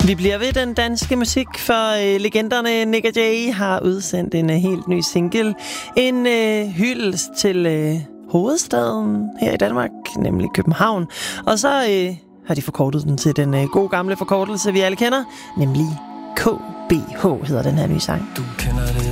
Vi bliver ved den danske musik, for legenderne Nik og Jay har udsendt en helt ny single. En hyldest til hovedstaden her i Danmark, nemlig København. Og så har de forkortet den til den gode gamle forkortelse, vi alle kender, nemlig KBH hedder den her nye sang. Du kender det